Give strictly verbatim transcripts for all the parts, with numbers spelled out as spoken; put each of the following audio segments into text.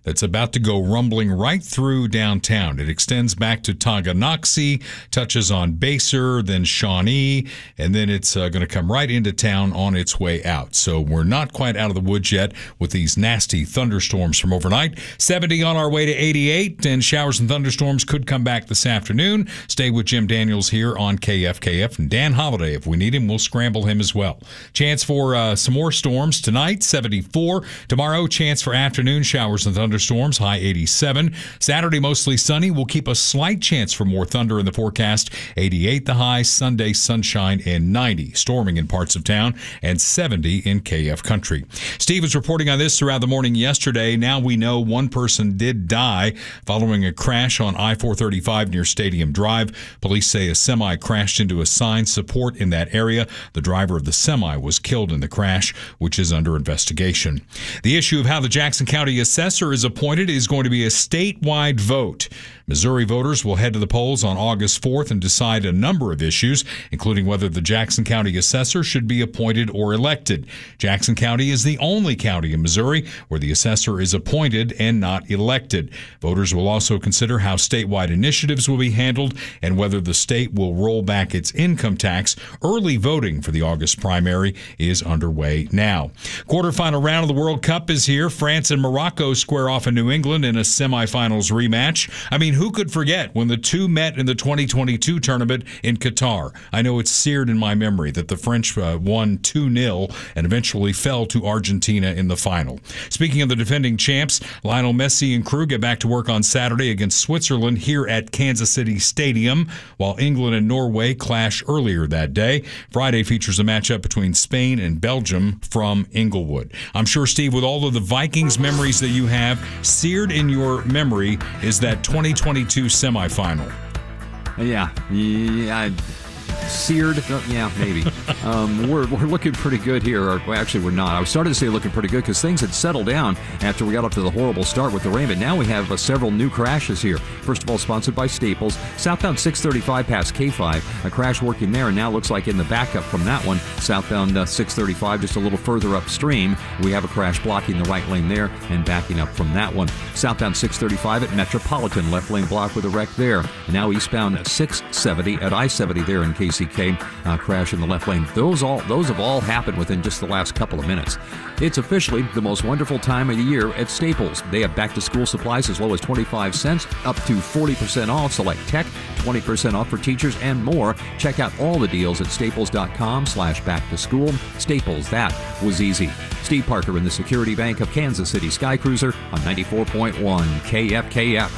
that's about to go rumbling right through downtown. It extends back to Tonganoxie, touches on Baser, then Shawnee, and then it's uh, going to come right into town on its way out. So we're not quite out of the woods yet with these nasty thunderstorms from overnight. seventy on our way to eighty-eight, and showers and thunderstorms could come back this afternoon. Stay with Jim Daniels here on K F K F, and Dan Holliday, if we need him, we'll scramble him as well. Chance for uh, some more storms tonight, seventy-four. Tomorrow, chance for afternoon showers and thunderstorms, high eighty-seven. Saturday, mostly sunny. We'll keep a slight chance for more thunder in the forecast, eighty-eight the high. Sunday, sunshine and ninety. Storming in parts of town and seventy in K F country. Steve was reporting on this throughout the morning yesterday. Now we know one person did die following a crash on I four thirty-five near Stadium Drive. Police say a semi crashed into a sign support in that area. The driver of the semi was killed in the crash, which is under investigation. The issue of how the Jackson County assessor is appointed is going to be a statewide vote. Missouri voters will head to the polls on August fourth and decide a number of issues, including whether the Jackson County assessor should be appointed or elected. Jackson County is the only county in Missouri where the assessor is appointed and not elected. Voters will also consider how statewide initiatives will be handled and whether the state will roll back its income tax. Early voting for the August primary is underway now. Quarterfinal round of the World Cup is here. France and Morocco square off in New England in a semifinals rematch. I mean, who could forget when the two met in the twenty twenty-two tournament in Qatar? I know it's seared in my memory that the French uh, won two nil and eventually fell to Argentina in the final. Speaking of the defending champs, Lionel Messi and crew get back to work on Saturday against Switzerland here at Kansas City Stadium, while England and Norway clash earlier that day. Friday features a matchup between Spain and Belgium from Inglewood. I'm sure, Steve, with all of the Vikings memories that you have, seared in your memory is that twenty twenty-two semifinal. Yeah, yeah, seared. Yeah, maybe. um, we're we're looking pretty good here. Or, well, actually, we're not. I was starting to say looking pretty good because things had settled down after we got off to the horrible start with the rain. But now we have uh, several new crashes here. First of all, sponsored by Staples. Southbound six thirty-five past K five. A crash working there, and now looks like in the backup from that one, southbound uh, six thirty-five, just a little further upstream, we have a crash blocking the right lane there and backing up from that one. Southbound six thirty-five at Metropolitan, left lane blocked with a wreck there. And now eastbound six seventy at I seventy there in K C K, uh, crash in the left lane. Those all those have all happened within just the last couple of minutes. It's officially the most wonderful time of the year at Staples. They have back-to-school supplies as low as twenty-five cents, up to forty percent off select tech, twenty percent off for teachers, and more. Check out all the deals at staples.com slash back to school. Staples, that was easy. Steve Parker in the Security Bank of Kansas City Sky Cruiser on ninety-four point one K F K F.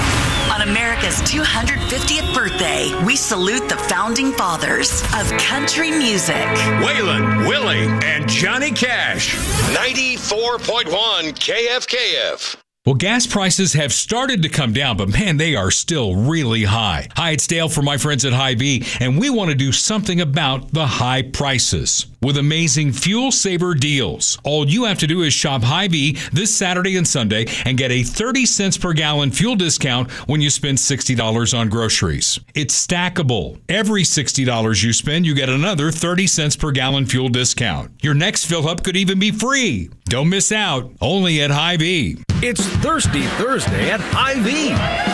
On America's two hundred fiftieth birthday, we salute the founding fathers of country music. Waylon, Willie, and Johnny Cash. ninety-four point one K F K F. Well, gas prices have started to come down, but man, they are still really high. Hi, it's Dale from my friends at Hy-Vee, and we want to do something about the high prices with amazing fuel saver deals. All you have to do is shop Hy-Vee this Saturday and Sunday and get a thirty cents per gallon fuel discount when you spend sixty dollars on groceries. It's stackable. Every sixty dollars you spend, you get another thirty cents per gallon fuel discount. Your next fill-up could even be free. Don't miss out. Only at Hy-Vee. It's Thirsty Thursday at Hy-Vee.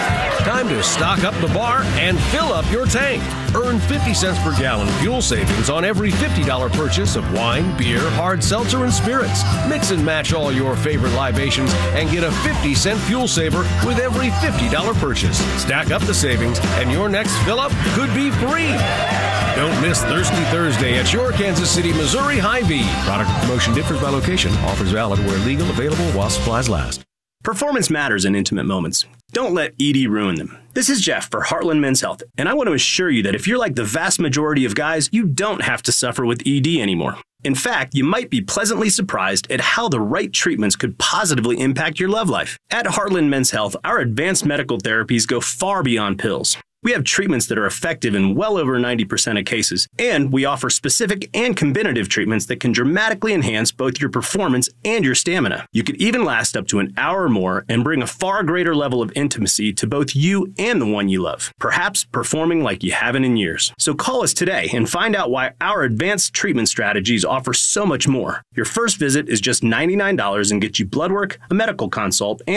Time to stock up the bar and fill up your tank. Earn fifty cents per gallon fuel savings on every fifty dollars purchase of wine, beer, hard seltzer, and spirits. Mix and match all your favorite libations and get a fifty cent fuel saver with every fifty dollars purchase. Stack up the savings and your next fill-up could be free. Don't miss Thirsty Thursday at your Kansas City, Missouri Hy-Vee. Product promotion differs by location. Offers valid where legal, available while supplies last. Performance matters in intimate moments. Don't let E D ruin them. This is Jeff for Heartland Men's Health, and I want to assure you that if you're like the vast majority of guys, you don't have to suffer with E D anymore. In fact, you might be pleasantly surprised at how the right treatments could positively impact your love life. At Heartland Men's Health, our advanced medical therapies go far beyond pills. We have treatments that are effective in well over ninety percent of cases, and we offer specific and combinative treatments that can dramatically enhance both your performance and your stamina. You could even last up to an hour or more and bring a far greater level of intimacy to both you and the one you love, perhaps performing like you haven't in years. So call us today and find out why our advanced treatment strategies offer so much more. Your first visit is just ninety-nine dollars and gets you blood work, a medical consult, and